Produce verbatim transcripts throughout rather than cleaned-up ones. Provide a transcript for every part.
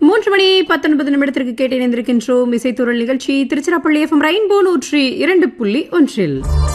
மூன்று மணி பத்தொன்பது நிமிடத்திற்கு கேட்டு இணைந்திருக்கின்றோம் இசைத்தூரல் நிகழ்ச்சி திருச்சிராப்பள்ளி எஃப்எம் ரெயின்போ நூற்றி இரண்டு புள்ளி ஒன்றில்.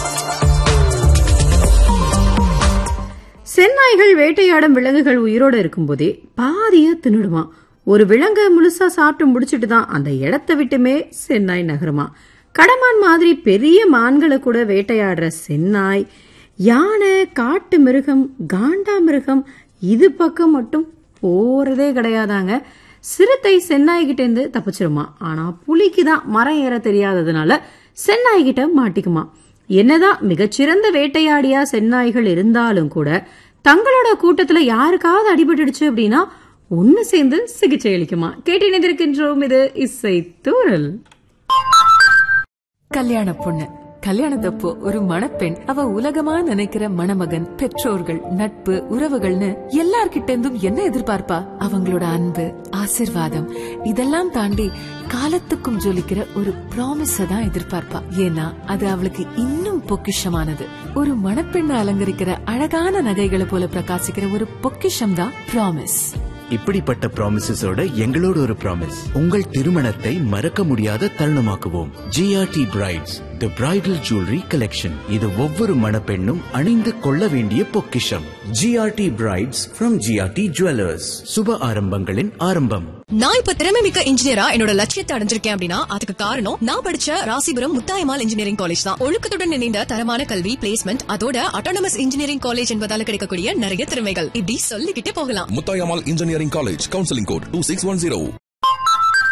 செந்நாய்கள் வேட்டையாடும் விலங்குகள் உயிரோடு இருக்கும்போதே பாதிய தின்னுடுமா. ஒரு விலங்கு முழுசா சாப்பிட்டு முடிச்சுட்டு தான் அந்த இடத்தை விட்டுமே செந்நாய் நகருமா. கடமான் மாதிரி பெரிய மான்களை கூட வேட்டையாடுற செந்நாய், யானை, காட்டு மிருகம், காண்டா மிருகம் இது பக்கம் மட்டும் போறதே கிடையாதாங்க. சிறுத்தை செந்நாய்கிட்ட இருந்து தப்பிச்சிருமா. ஆனா புலிக்கு தான் மரம் ஏற தெரியாததுனால செந்நாய்கிட்ட மாட்டிக்குமா. என்னதான் மிகச்சிறந்த வேட்டையாடியா செந்நாய்கள் இருந்தாலும் கூட தங்களோட கூட்டத்துல யாருக்காவது அடிபட்டுடுச்சு அப்படின்னா ஒன்னு சேர்ந்து சிகிச்சை அளிக்குமா. கேட்டு இணைந்திருக்கின்றோம். இது இசை தூரல். கல்யாண பொண்ணு கல்யாணத்தப்போ ஒரு மணப்பெண் அவ உலகமா நினைக்கிற மணமகன், பெற்றோர்கள், நட்பு, உறவுகள்னு எல்லார்கிட்ட இருந்தும் என்ன எதிர்பார்ப்பா? அவங்களோட அன்பு, ஆசிர்வாதம் இதெல்லாம் தாண்டி காலத்துக்கும் ஜொலிக்கிற ஒரு ப்ராமிஸ தான் எதிர்பார்ப்பா. ஏன்னா அது அவளுக்கு இன்னும் பொக்கிஷமானது. ஒரு மணப்பெண்ணை அலங்கரிக்கிற அழகான நகைகளை போல பிரகாசிக்கிற ஒரு பொக்கிஷம் தான் ப்ராமிஸ். இப்படிப்பட்ட ப்ராமிசஸோட எங்களோட ஒரு ப்ராமிஸ், உங்கள் திருமணத்தை மறக்க முடியாத தருணமாக்குவோம். ஜிஆர்டி பிரைட்ஸ் தி பிரைடல் ஜுவல்லரி கலெக்ஷன். இது ஒவ்வொரு மணப்பெண்ணும் அணிந்து கொள்ள வேண்டிய பொக்கிஷம். GRT brides from GRT jewellers. சுப ஆரம்பங்களின் ஆரம்பம். நான் இப்ப திறமை மிக்க இன்ஜினியரா என்னோட லட்சியத்தை அடைஞ்சிருக்கேன் அப்படின்னா அதுக்கு காரணம் நான் படிச்ச ராசிபுரம் முத்தாயம்மாள் இன்ஜினியரிங் காலேஜ் தான். ஒழுக்கத்துடன் இணைந்த தரமான கல்வி, பிளேஸ்மெண்ட், அதோட அட்டானமஸ் இன்ஜினியரிங் காலேஜ் என்பதால கிடைக்கக்கூடிய நிறைய திறமைகள் இப்படி சொல்லிக்கிட்டே போகலாம். Muthayammal engineering college, counselling code two six one zero.